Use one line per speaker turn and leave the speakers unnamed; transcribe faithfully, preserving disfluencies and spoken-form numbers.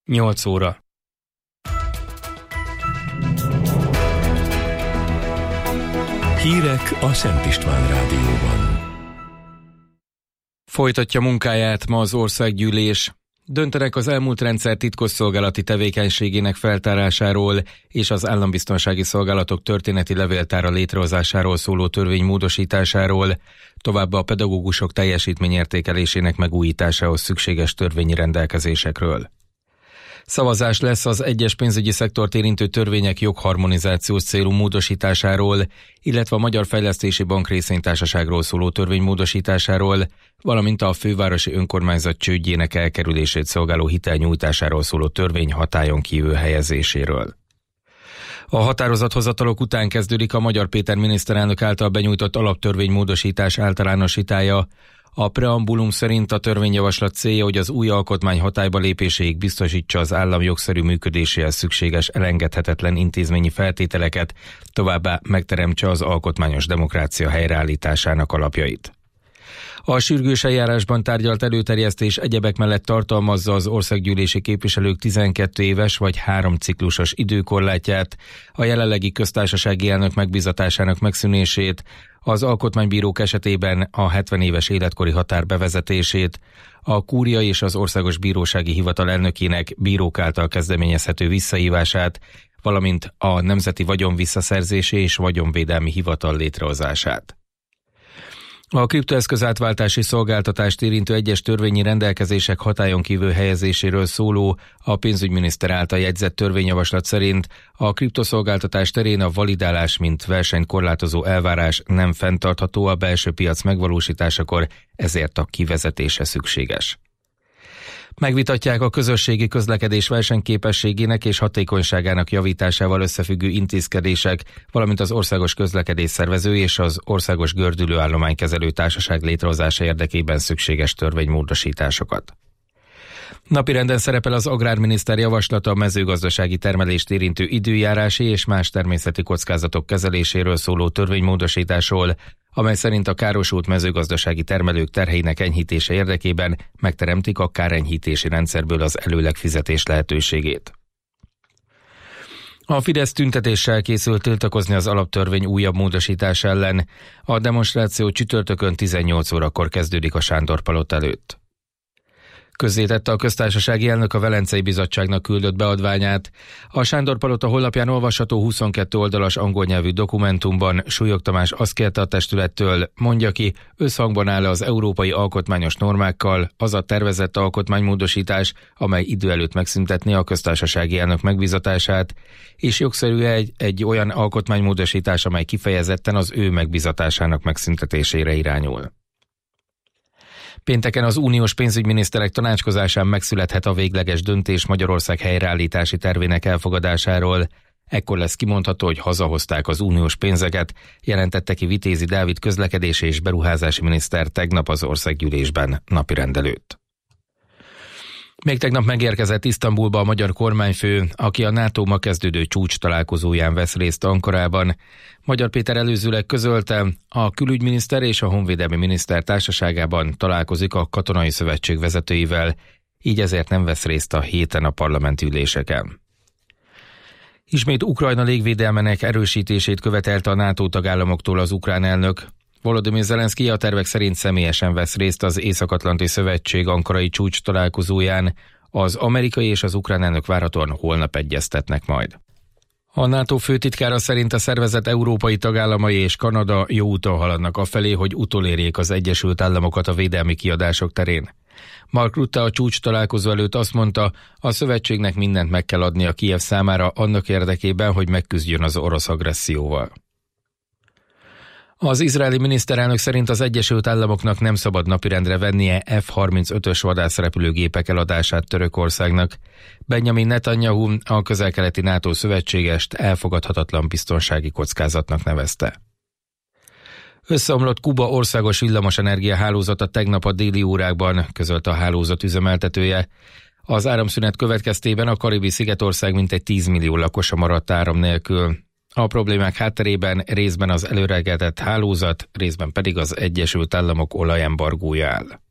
nyolc óra.
Hírek a Szent István Rádióban.
Folytatja munkáját ma az országgyűlés. Döntenek az elmúlt rendszer titkosszolgálati tevékenységének feltárásáról és az állambiztonsági szolgálatok történeti levéltára létrehozásáról szóló törvény módosításáról, továbbá a pedagógusok teljesítményértékelésének megújításához szükséges törvényi rendelkezésekről. Szavazás lesz az egyes pénzügyi szektort érintő törvények jogharmonizációs célú módosításáról, illetve a Magyar Fejlesztési Bank részvénytársaságról szóló törvény módosításáról, valamint a fővárosi önkormányzat csődjének elkerülését szolgáló hitelnyújtásáról szóló törvény hatályon kívül helyezéséről. A határozathozatalok után kezdődik a Magyar Péter miniszterelnök által benyújtott alaptörvénymódosítás általános vitája. A preambulum szerint a törvényjavaslat célja, hogy az új alkotmány hatályba lépéséig biztosítsa az állam jogszerű működéséhez szükséges elengedhetetlen intézményi feltételeket, továbbá megteremtse az alkotmányos demokrácia helyreállításának alapjait. A sürgős eljárásban tárgyalt előterjesztés egyebek mellett tartalmazza az országgyűlési képviselők tizenkét éves vagy három ciklusos időkorlátját, a jelenlegi köztársasági elnök megbízatásának megszűnését, az alkotmánybírók esetében a hetven éves életkori határ bevezetését, a kúria és az Országos Bírósági Hivatal elnökének bírók által kezdeményezhető visszahívását, valamint a Nemzeti Vagyon visszaszerzési és Vagyonvédelmi Hivatal létrehozását. A kriptoeszköz átváltási szolgáltatást érintő egyes törvényi rendelkezések hatályon kívül helyezéséről szóló, a pénzügyminiszter által jegyzett törvényjavaslat szerint a kriptoszolgáltatás terén a validálás, mint versenykorlátozó elvárás nem fenntartható a belső piac megvalósításakor, ezért a kivezetése szükséges. Megvitatják a közösségi közlekedés versenyképességének és hatékonyságának javításával összefüggő intézkedések, valamint az Országos Közlekedés Szervező és az Országos Gördülőállománykezelő Társaság létrehozása érdekében szükséges törvénymódosításokat. Napirenden szerepel az agrárminiszter javaslata a mezőgazdasági termelést érintő időjárási és más természeti kockázatok kezeléséről szóló törvénymódosításról, amely szerint a károsult mezőgazdasági termelők terheinek enyhítése érdekében megteremtik a kárenyhítési rendszerből az előleg fizetés lehetőségét. A Fidesz tüntetéssel készült tiltakozni az alaptörvény újabb módosítás ellen. A demonstráció csütörtökön tizennyolc órakor kezdődik a Sándor-palota előtt. Közzétette a köztársasági elnök a Velencei Bizottságnak küldött beadványát. A Sándor-palota honlapján olvasható huszonkét oldalas angol nyelvű dokumentumban Súlyog Tamás azt kérte a testülettől, mondja ki, összhangban áll az európai alkotmányos normákkal az a tervezett alkotmánymódosítás, amely idő előtt megszüntetné a köztársasági elnök megbízatását, és jogszerű egy, egy olyan alkotmánymódosítás, amely kifejezetten az ő megbízatásának megszüntetésére irányul. Pénteken az uniós pénzügyminiszterek tanácskozásán megszülethet a végleges döntés Magyarország helyreállítási tervének elfogadásáról. Ekkor lesz kimondható, hogy hazahozták az uniós pénzeket, jelentette ki Vitézi Dávid közlekedési és beruházási miniszter tegnap az országgyűlésben napirend előtt. Még tegnap megérkezett Isztambulba a magyar kormányfő, aki a NATO ma kezdődő csúcs találkozóján vesz részt Ankarában. Magyar Péter előzőleg közölte, a külügyminiszter és a honvédelmi miniszter társaságában találkozik a katonai szövetség vezetőivel, így ezért nem vesz részt a héten a parlamenti üléseken. Ismét Ukrajna légvédelmének erősítését követelte a NATO tagállamoktól az ukrán elnök. Volodymyr Zelenszky a tervek szerint személyesen vesz részt az Észak-Atlanti Szövetség ankarai csúcs találkozóján, az amerikai és az ukrán elnök várhatóan holnap egyeztetnek majd. A NATO főtitkára szerint a szervezet európai tagállamai és Kanada jó úton haladnak afelé, hogy utolérjék az Egyesült Államokat a védelmi kiadások terén. Mark Rutte a csúcs találkozó előtt azt mondta, a szövetségnek mindent meg kell adnia Kijev számára annak érdekében, hogy megküzdjön az orosz agresszióval. Az izraeli miniszterelnök szerint az Egyesült Államoknak nem szabad napirendre vennie F harmincötös vadászrepülőgépek eladását Törökországnak. Benjamin Netanyahu, a közel-keleti NATO szövetségest elfogadhatatlan biztonsági kockázatnak nevezte. Összeomlott Kuba országos villamosenergia hálózata tegnap a déli órákban, közölte a hálózat üzemeltetője. Az áramszünet következtében a karibi szigetország mintegy tíz millió lakosa maradt áram nélkül. A problémák hátterében részben az előregetett hálózat, részben pedig az Egyesült Államok olajembargója áll.